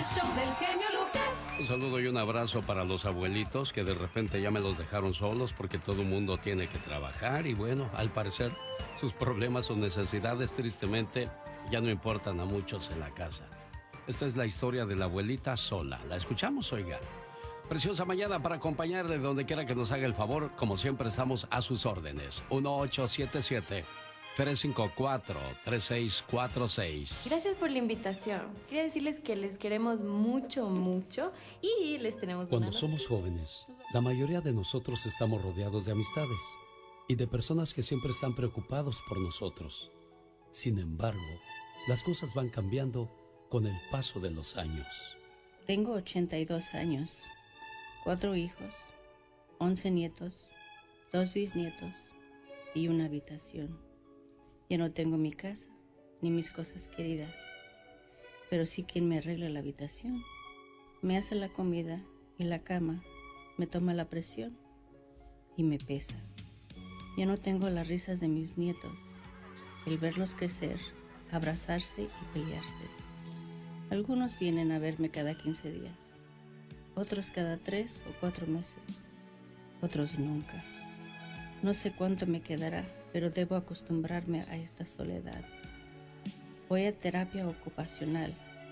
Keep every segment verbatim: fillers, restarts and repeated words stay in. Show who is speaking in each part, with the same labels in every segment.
Speaker 1: show del genio Lucas.
Speaker 2: Un saludo y un abrazo para los abuelitos que de repente ya me los dejaron solos porque todo el mundo tiene que trabajar y bueno, al parecer sus problemas o necesidades tristemente ya no importan a muchos en la casa. Esta es la historia de la abuelita sola. ¿La escuchamos, oiga? Preciosa mañana para acompañarle donde quiera que nos haga el favor. Como siempre estamos a sus órdenes. uno ocho siete siete, tres cinco cuatro, tres seis cuatro seis.
Speaker 3: Gracias por la invitación. Quería decirles que les queremos mucho, mucho y les tenemos
Speaker 4: Cuando
Speaker 3: una
Speaker 4: somos jóvenes, la mayoría de nosotros estamos rodeados de amistades y de personas que siempre están preocupados por nosotros. Sin embargo, las cosas van cambiando con el paso de los años.
Speaker 5: Tengo ochenta y dos años, cuatro hijos, once nietos, dos bisnietos y una habitación. Ya no tengo mi casa ni mis cosas queridas, pero sí quien me arregla la habitación. Me hace la comida y la cama, me toma la presión y me pesa. Ya no tengo las risas de mis nietos, el verlos crecer, abrazarse y pelearse. Algunos vienen a verme cada quince días, otros cada tres o cuatro meses, otros nunca. No sé cuánto me quedará, pero debo acostumbrarme a esta soledad. Voy a terapia ocupacional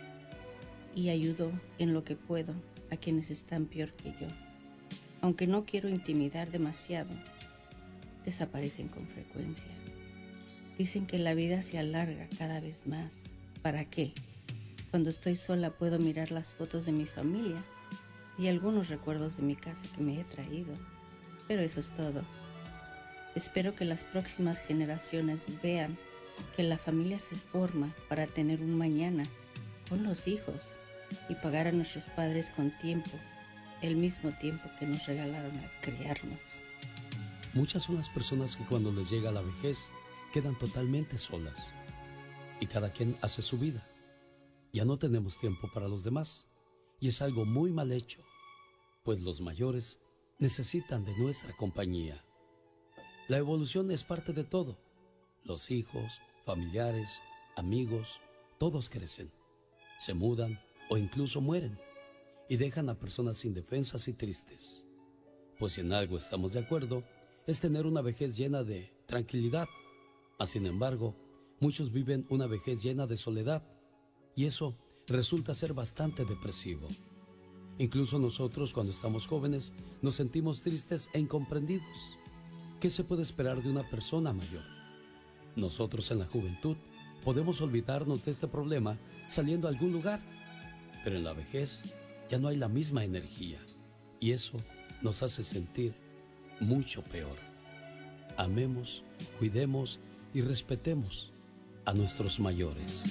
Speaker 5: y ayudo en lo que puedo a quienes están peor que yo. Aunque no quiero intimidar demasiado, desaparecen con frecuencia. Dicen que la vida se alarga cada vez más. ¿Para qué? Cuando estoy sola puedo mirar las fotos de mi familia y algunos recuerdos de mi casa que me he traído. Pero eso es todo. Espero que las próximas generaciones vean que la familia se forma para tener un mañana con los hijos y pagar a nuestros padres con tiempo, el mismo tiempo que nos regalaron al criarnos.
Speaker 4: Muchas son las personas que cuando les llega la vejez quedan totalmente solas y cada quien hace su vida. Ya no tenemos tiempo para los demás y es algo muy mal hecho, pues los mayores necesitan de nuestra compañía. La evolución es parte de todo. Los hijos, familiares, amigos, todos crecen, se mudan o incluso mueren y dejan a personas indefensas y tristes. Pues si en algo estamos de acuerdo, es tener una vejez llena de tranquilidad. Mas, sin embargo, muchos viven una vejez llena de soledad y eso resulta ser bastante depresivo. Incluso nosotros, cuando estamos jóvenes, nos sentimos tristes e incomprendidos. ¿Qué se puede esperar de una persona mayor? Nosotros en la juventud podemos olvidarnos de este problema saliendo a algún lugar, pero en la vejez ya no hay la misma energía y eso nos hace sentir mucho peor. Amemos, cuidemos y respetemos a nuestros mayores.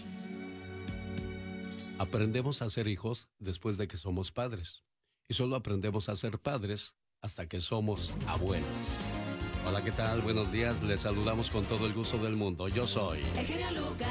Speaker 2: Aprendemos a ser hijos después de que somos padres y solo aprendemos a ser padres hasta que somos abuelos. Hola, ¿qué tal? Buenos días, les saludamos con todo el gusto del mundo. Yo soy
Speaker 1: El genio Lucas.